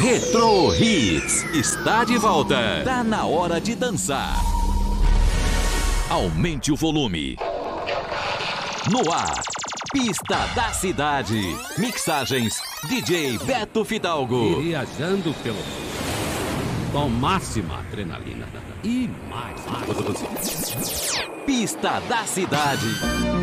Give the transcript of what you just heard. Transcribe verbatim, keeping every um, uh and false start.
Retro Hits está de volta. Tá na hora de dançar. Aumente o volume. No ar, Pista da Cidade. Mixagens D J Beto Fidalgo. Viajando pelo com máxima adrenalina e mais, mais. Pista da Cidade.